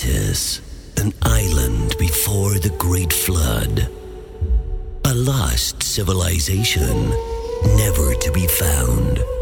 Atlantis, an island before the Great Flood. A lost civilization never to be found.